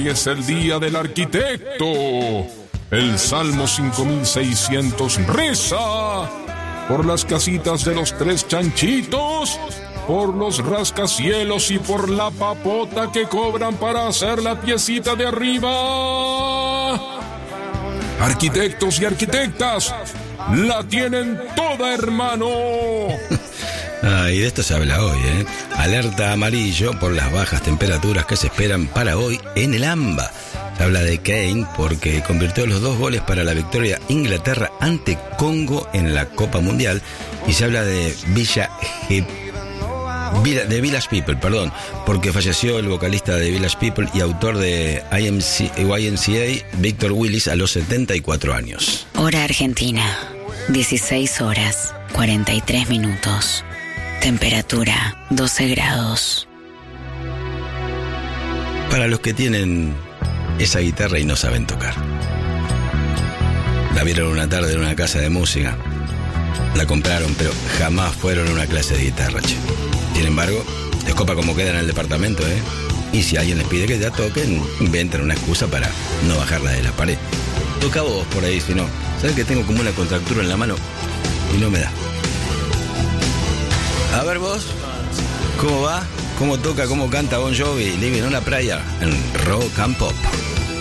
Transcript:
Hoy es el día del arquitecto. El Salmo 5600 reza por las casitas de los tres chanchitos, por los rascacielos y por la papota que cobran para hacer la piecita de arriba. Arquitectos y arquitectas, la tienen toda, hermano. Y de esto se habla hoy, ¿eh? Alerta amarillo por las bajas temperaturas que se esperan para hoy en el AMBA. Se habla de Kane porque convirtió los 2 goles para la victoria Inglaterra ante Congo en la Copa Mundial. Y se habla de Village People, porque falleció el vocalista de Village People y autor de YMCA, Victor Willis, a los 74 años. Hora Argentina, 16 horas, 43 minutos. Temperatura, 12 grados. Para los que tienen esa guitarra y no saben tocar. La vieron una tarde en una casa de música. La compraron, pero jamás fueron a una clase de guitarra, che. Sin embargo, les copa como queda en el departamento, ¿eh? Y si alguien les pide que ya toquen, inventan una excusa para no bajarla de la pared. Toca vos por ahí, si no. ¿Sabes que tengo como una contractura en la mano? Y no me da. A ver vos, ¿cómo va? ¿Cómo toca, cómo canta Bon Jovi? Living on a Prayer en Rock and Pop.